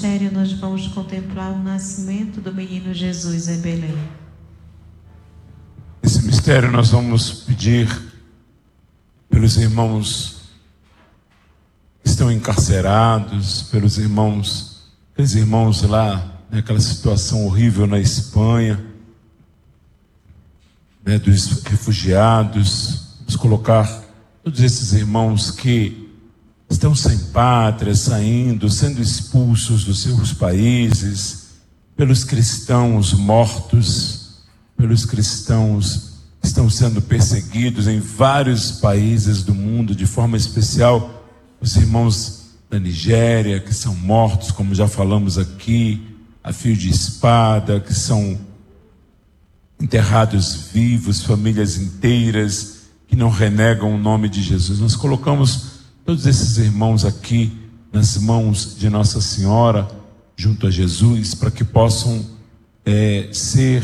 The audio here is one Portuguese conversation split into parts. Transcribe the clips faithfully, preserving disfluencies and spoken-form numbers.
mistério nós vamos contemplar o nascimento do menino Jesus em Belém. Nesse mistério nós vamos pedir pelos irmãos que estão encarcerados, pelos irmãos, aqueles irmãos lá, naquela situação horrível na Espanha, né, dos refugiados. Vamos colocar todos esses irmãos que estão sem pátria, saindo, sendo expulsos dos seus países, pelos cristãos mortos, pelos cristãos que estão sendo perseguidos em vários países do mundo, de forma especial os irmãos da Nigéria, que são mortos, como já falamos aqui, a fio de espada, que são enterrados vivos, famílias inteiras que não renegam o nome de Jesus. Nós colocamos todos esses irmãos aqui nas mãos de Nossa Senhora, junto a Jesus, para que possam é, ser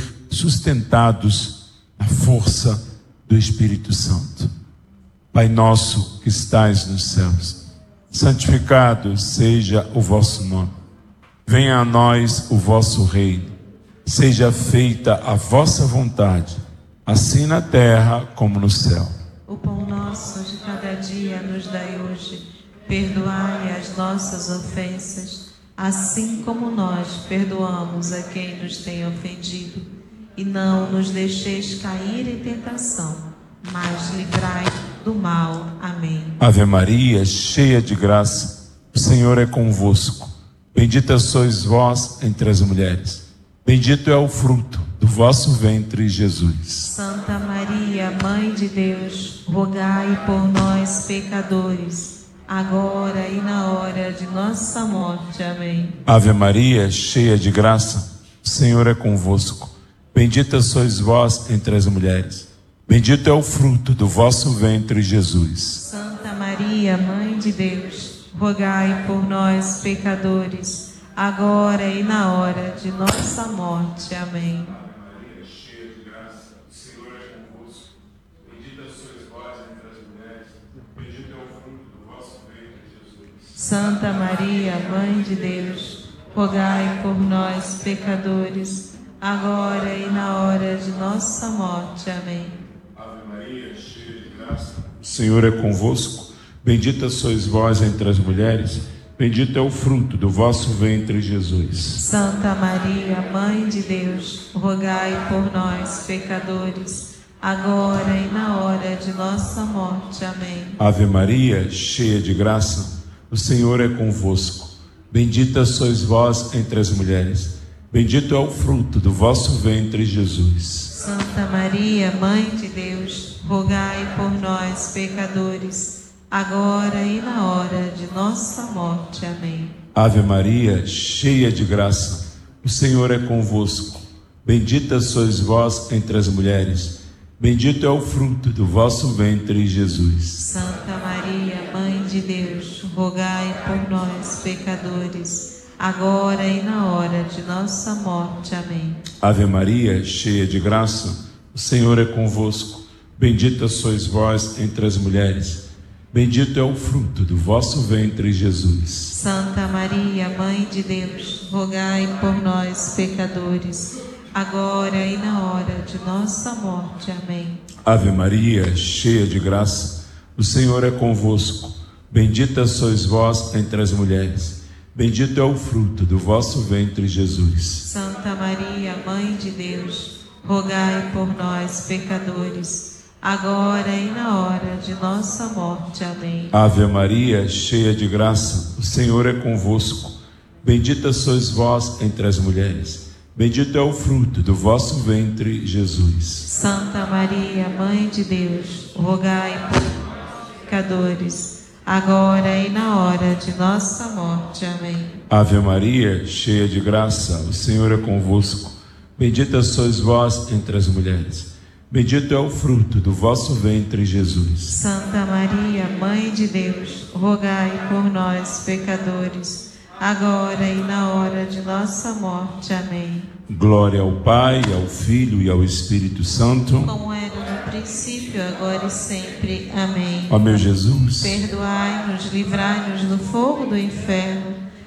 sustentados na força do Espírito Santo. Pai nosso que estais nos céus, santificado seja o vosso nome. Venha a nós o vosso reino. Seja feita a vossa vontade, assim na terra como no céu. O pão nosso de cada dia nos dai hoje. Perdoai as nossas ofensas, assim como nós perdoamos a quem nos tem ofendido. E não nos deixeis cair em tentação, mas livrai do mal. Amém. Ave Maria, cheia de graça, o Senhor é convosco. Bendita sois vós entre as mulheres. Bendito é o fruto do vosso ventre, Jesus. Santa Maria, Mãe de Deus, rogai por nós, pecadores, agora e na hora de nossa morte. Amém. Ave Maria, cheia de graça, o Senhor é convosco. Bendita sois vós entre as mulheres. Bendito é o fruto do vosso ventre, Jesus. Santa Maria, Mãe de Deus, rogai por nós, pecadores, agora e na hora de nossa morte. Amém. Maria, cheia de graça, o Senhor é convosco. Bendita sois vós entre as mulheres. Bendito é o fruto do vosso ventre, Jesus. Santa Maria, Mãe de Deus, rogai por nós, pecadores, agora e na hora de nossa morte. Amém. Ave Maria, cheia de graça, o Senhor é convosco. Bendita sois vós entre as mulheres. Bendito é o fruto do vosso ventre, Jesus. Santa Maria, Mãe de Deus, rogai por nós, pecadores, agora e na hora de nossa morte. Amém. Ave Maria, cheia de graça, o Senhor é convosco. Bendita sois vós entre as mulheres. Bendito é o fruto do vosso ventre, Jesus. Santa Maria, Mãe de Deus, rogai por nós, pecadores, agora e na hora de nossa morte. Amém. Ave Maria, cheia de graça, o Senhor é convosco. Bendita sois vós entre as mulheres. Bendito é o fruto do vosso ventre, Jesus. Santa Maria, Mãe de Deus, rogai por nós, pecadores, agora e na hora de nossa morte. Amém. Ave Maria, cheia de graça, o Senhor é convosco. Bendita sois vós entre as mulheres. Bendito é o fruto do vosso ventre, Jesus. Santa Maria, Mãe de Deus, rogai por nós, pecadores, agora e na hora de nossa morte. Amém. Ave Maria, cheia de graça, o Senhor é convosco. Bendita sois vós entre as mulheres. Bendito é o fruto do vosso ventre, Jesus. Santa Maria, Mãe de Deus, rogai por nós, pecadores, agora e na hora de nossa morte. Amém. Ave Maria, cheia de graça, o Senhor é convosco. Bendita sois vós entre as mulheres. Bendito é o fruto do vosso ventre, Jesus. Santa Maria, Mãe de Deus, rogai por nós, pecadores, agora e na hora de nossa morte. Amém. Ave Maria, cheia de graça, o Senhor é convosco. Bendita sois vós entre as mulheres. Bendito é o fruto do vosso ventre, Jesus. Santa Maria, Mãe de Deus, rogai por nós, pecadores, agora e na hora de nossa morte. Amém. Glória ao Pai, ao Filho e ao Espírito Santo. Como era no princípio, agora e sempre. Amém. Ó meu Jesus, perdoai-nos, livrai-nos do fogo do inferno,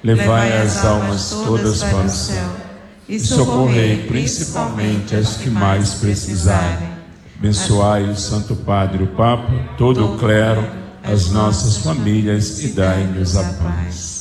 levai as almas todas para o céu e socorrei principalmente as que mais precisarem. Abençoai o Santo Padre, o Papa, todo o clero, as nossas famílias e dai-nos a paz.